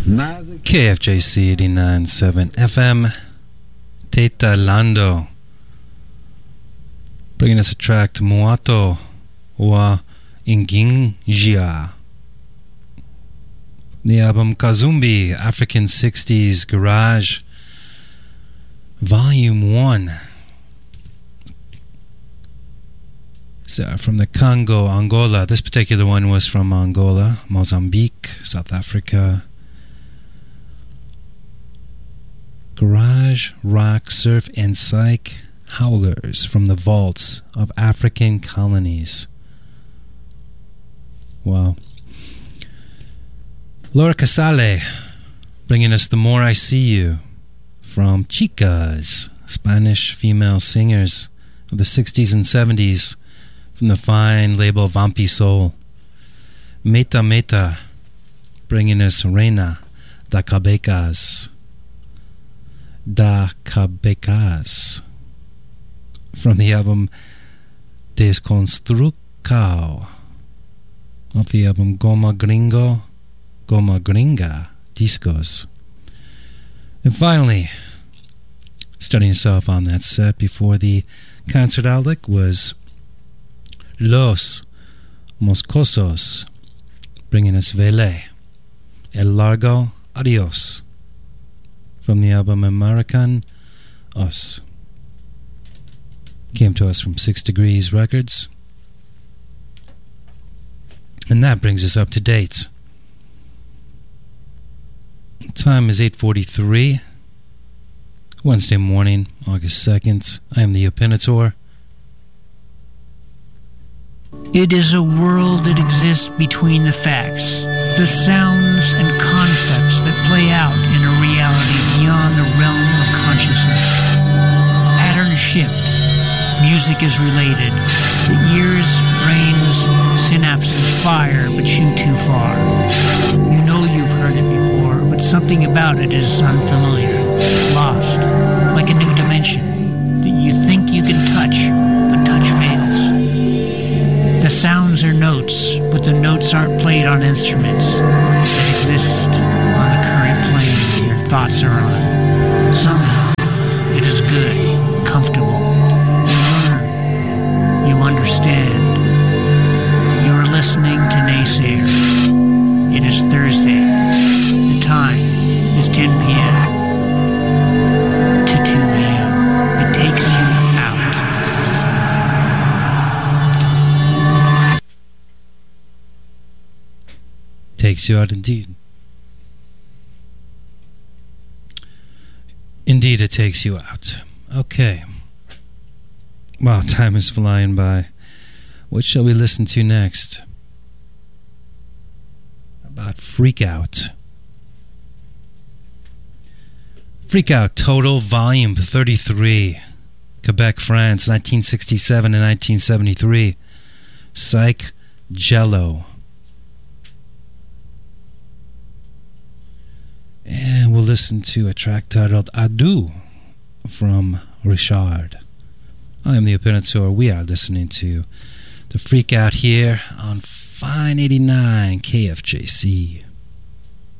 KFJC 89.7 FM. Teta Lando. Bringing us a track to Moato wa Ingingia. The album Kazumbi, African 60s Garage, Volume 1. So from the Congo, Angola. This particular one was from Angola, Mozambique, South Africa. Garage, rock, surf, and psych howlers from the vaults of African colonies. Wow. Laura Casale bringing us The More I See You from Chicas, Spanish female singers of the 60s and 70s from the fine label Vampi Soul. Meta Meta bringing us Reina da Cabecas. Da Cabecas from the album Desconstrucao, of the album Goma Gringa Discos. And finally, starting us off on that set before the concert outlook was Los Moscosos bringing us Vele, El Largo Adios from the album American Us. Came to us from 6 Degrees Records. And that brings us up to date. Time is 8:43. Wednesday morning, August 2nd. I am the Opinator. It is a world that exists between the facts, the sounds and concepts that play out in a reality beyond the realm of consciousness. Patterns shift. Music is related. The ears, brains, synapses fire but shoot too far. You know you've heard it before, but something about it is unfamiliar, lost, like a new dimension that you think you can touch, but touch fails. The sounds are notes, but the notes aren't played on instruments that exist on the current plane your thoughts are on. Somehow, it is good, comfortable. You understand. You're listening to Naysayer. It is Thursday. The time is 10 p.m. to 2 a.m. It takes you out. Takes you out indeed. Indeed, it takes you out. Okay. Wow, time is flying by. What shall we listen to next? About Freak Out. Freak Out Total Volume 33. Quebec, France, 1967 and 1973. Psych Jello. And we'll listen to a track titled Adu from Richard. I am the Opinator. We are listening to Freak Out here on Fine 89 KFJC.